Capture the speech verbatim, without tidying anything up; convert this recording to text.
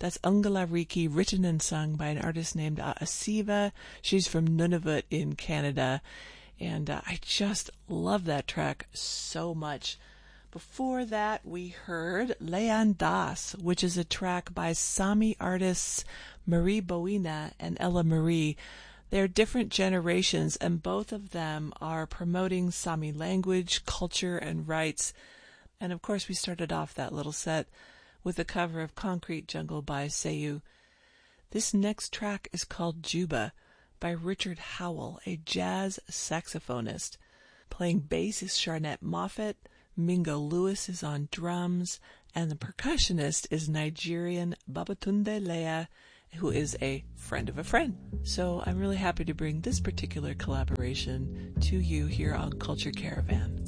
That's Ungalariki, written and sung by an artist named uh, Asiva. She's from Nunavut in Canada. And uh, I just love that track so much. Before that, we heard Lean Das, which is a track by Sami artists Marie Boina and Ella Marie. They're different generations, and both of them are promoting Sami language, culture, and rights. And of course, we started off that little set with a cover of Concrete Jungle by Seyu. This next track is called Juba by Richard Howell, a jazz saxophonist. Playing bass is Sharnette Moffett, Mingo Lewis is on drums, and the percussionist is Nigerian Babatunde Leah, who is a friend of a friend. So I'm really happy to bring this particular collaboration to you here on Culture Caravan.